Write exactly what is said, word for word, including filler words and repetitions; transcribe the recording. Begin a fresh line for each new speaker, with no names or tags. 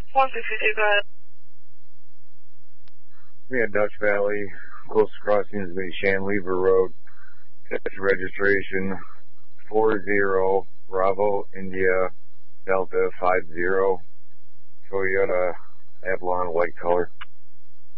one sixty-two, go ahead.
We had Dutch Valley, close crossing is the Shanlever Road. Catch registration four zero Bravo India Delta five zero. Toyota Avalon white color.